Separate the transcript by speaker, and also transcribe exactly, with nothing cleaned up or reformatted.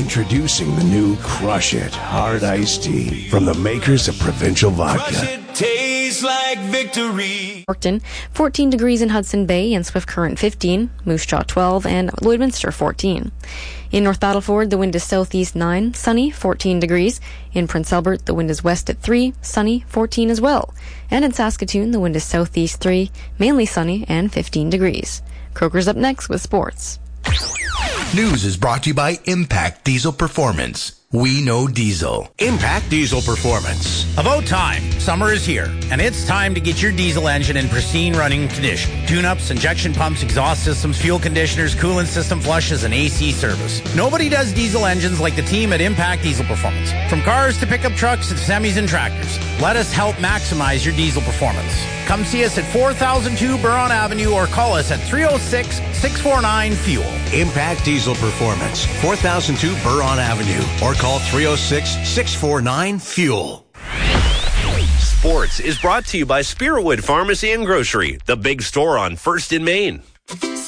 Speaker 1: Introducing the new Crush It Hard Iced Tea from the makers of Provincial Vodka.
Speaker 2: Crush it, tastes like victory.
Speaker 3: Yorkton, fourteen degrees in Hudson Bay and Swift Current fifteen, Moose Jaw twelve, and Lloydminster fourteen. In North Battleford, the wind is southeast nine, sunny, fourteen degrees. In Prince Albert, the wind is west at three, sunny, fourteen as well. And in Saskatoon, the wind is southeast three, mainly sunny, and fifteen degrees. Croker's up next with sports.
Speaker 4: News is brought to you by Impact Diesel Performance. We know diesel.
Speaker 5: Impact Diesel Performance.
Speaker 6: About time. Summer is here, and it's time to get your diesel engine in pristine running condition. Tune-ups, injection pumps, exhaust systems, fuel conditioners, coolant system flushes, and A C service. Nobody does diesel engines like the team at Impact Diesel Performance. From cars to pickup trucks to semis and tractors, let us help maximize your diesel performance. Come see us at four thousand two Buron Avenue or call us at three oh six, six four nine, fuel.
Speaker 5: Impact Diesel Performance, four thousand two Buron Avenue, or call three oh six, six four nine, fuel.
Speaker 7: Sports is brought to you by Spiritwood Pharmacy and Grocery, the big store on First in Maine.